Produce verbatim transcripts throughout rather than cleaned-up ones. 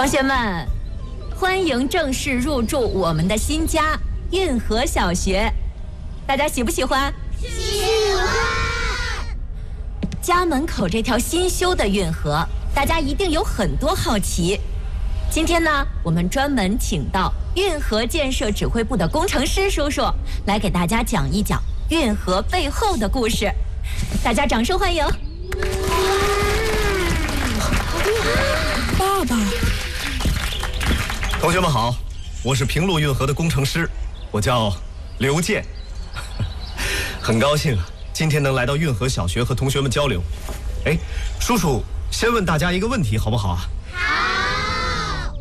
同学们，欢迎正式入住我们的新家运河小学。大家喜不喜欢？ 喜欢。 家门口这条新修的运河，大家一定有很多好奇。今天呢，我们专门请到运河建设指挥部的工程师叔叔来给大家讲一讲运河背后的故事。大家掌声欢迎！ 爸爸， 同学们好，我是平陆运河的工程师，我叫刘健，很高兴啊，今天能来到运河小学和同学们交流。哎，叔叔先问大家一个问题好不好啊？ 好。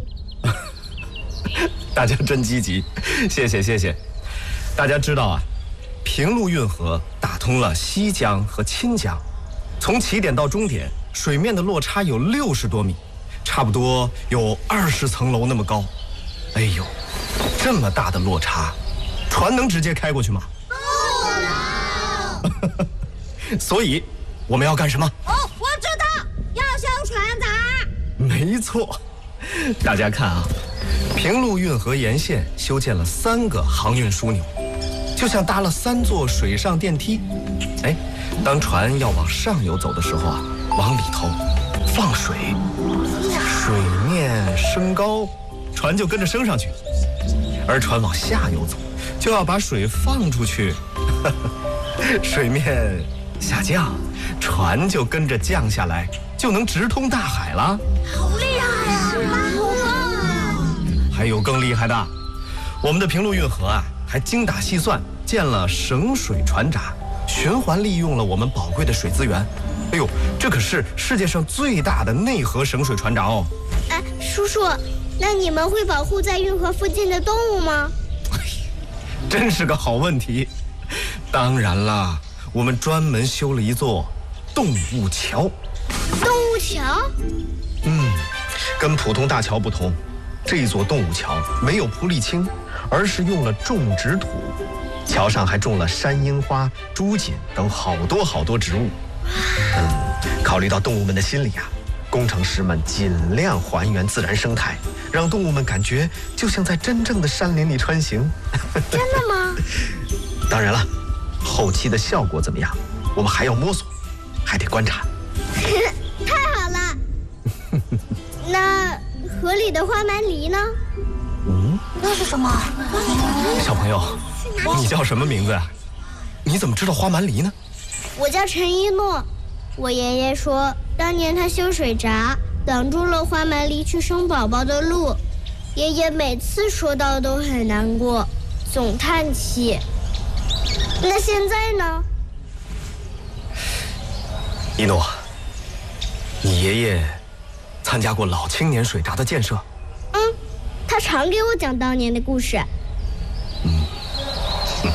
大家真积极，谢谢谢谢。大家知道啊，平陆运河打通了西江和亲江，从起点到终点水面的落差有六十多米，差不多有二十层楼那么高。哎呦，这么大的落差，船能直接开过去吗？ 不能。 所以我们要干什么？ 哦，我知道，要修船闸。 没错，大家看啊，平陆运河沿线修建了三个航运枢纽，就像搭了三座水上电梯。哎，当船要往上游走的时候啊，往里头放水，水面升高，船就跟着升上去；而船往下游走，就要把水放出去，水面下降，船就跟着降下来，就能直通大海了。 好厉害呀！ 还有更厉害的，我们的平陆运河啊，还精打细算建了省水船闸，循环利用了我们宝贵的水资源。哎呦，这可是世界上最大的内河省水船闸哦！ 哎，叔叔，那你们会保护在运河附近的动物吗？ 真是个好问题。当然啦，我们专门修了一座动物桥。 动物桥？ 嗯，跟普通大桥不同，这座动物桥没有铺沥青，而是用了种植土，桥上还种了山樱花、朱槿等好多好多植物。嗯，考虑到动物们的心理啊，工程师们尽量还原自然生态，让动物们感觉就像在真正的山林里穿行。 真的吗？ 当然了，后期的效果怎么样，我们还要摸索，还得观察。 太好了。那河里的花蛮梨呢？ 嗯， 那是什么？ 小朋友，你叫什么名字呀？你怎么知道花蛮梨呢？ 我叫陈一诺，我爷爷说，当年他修水闸，挡住了花蛮梨去生宝宝的路。爷爷每次说到都很难过，总叹气。那现在呢？ 一诺，你爷爷参加过老青年水闸的建设？ 嗯，他常给我讲当年的故事。 嗯，嗯，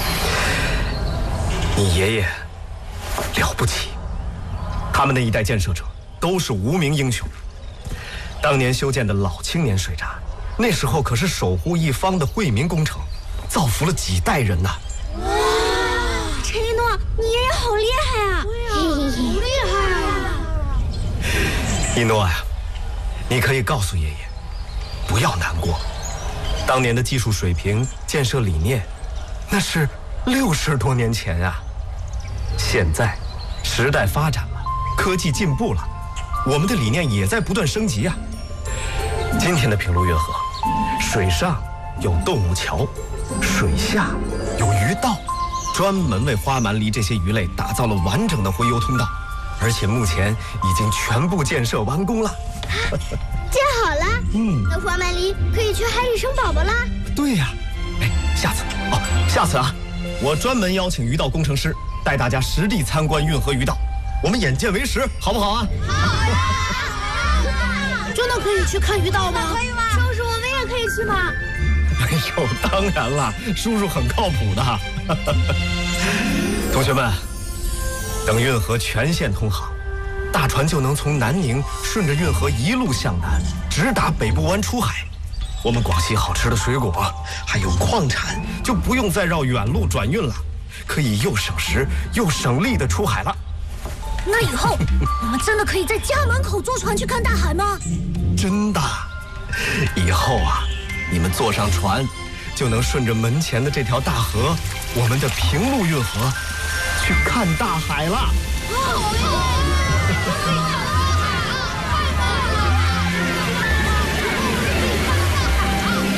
你爷爷了不起，他们那一代建设者都是无名英雄。当年修建的老青年水闸，那时候可是守护一方的惠民工程，造福了几代人呐。 哇，陈一诺，你爷爷好厉害啊！对呀，好厉害啊！ 一诺呀，你可以告诉爷爷，不要难过。当年的技术水平、建设理念，那是六十多年前啊。现在时代发展了，科技进步了，我们的理念也在不断升级啊。今天的平陆运河，水上有动物桥，水下有鱼道，专门为花蛮梨这些鱼类打造了完整的洄游通道，而且目前已经全部建设完工了。 建好了， 嗯， 那花蛮梨可以去海里生宝宝啦。对呀，哎，下次哦，下次啊，我专门邀请鱼道工程师带大家实地参观运河鱼道，我们眼见为实，好不好啊？ 好呀！ 真的可以去看鱼道吗？ 可以吗？叔叔，我们也可以去吗？ 哎呦，当然了，叔叔很靠谱的。同学们，等运河全线通航，大船就能从南宁顺着运河一路向南，直达北部湾出海。我们广西好吃的水果还有矿产就不用再绕远路转运了，可以又省时又省力的出海了。 那以后我们真的可以在家门口坐船去看大海吗？ 真的， 以后啊，你们坐上船，就能顺着门前的这条大河，我们的平路运河，去看大海了。 好呀！